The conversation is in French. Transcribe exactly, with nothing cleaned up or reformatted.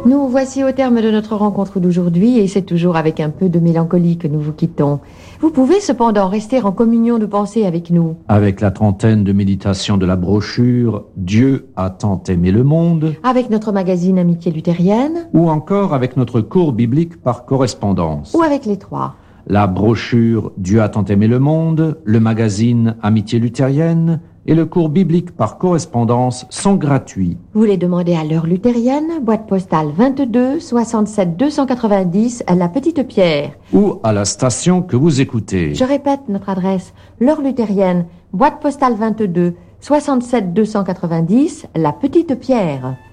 Nous voici au terme de notre rencontre d'aujourd'hui et c'est toujours avec un peu de mélancolie que nous vous quittons. Vous pouvez cependant rester en communion de pensée avec nous. Avec la trentaine de méditations de la brochure « Dieu a tant aimé le monde » Avec notre magazine Amitié luthérienne. Ou encore avec notre cours biblique par correspondance. Ou avec les trois. La brochure « Dieu a tant aimé le monde », le magazine Amitié luthérienne et le cours biblique par correspondance sont gratuits. Vous les demandez à l'heure luthérienne, boîte postale vingt-deux soixante-sept deux cent quatre-vingt-dix à La Petite Pierre. Ou à la station que vous écoutez. Je répète notre adresse, l'heure luthérienne, boîte postale vingt-deux soixante-sept deux cent quatre-vingt-dix, La Petite Pierre.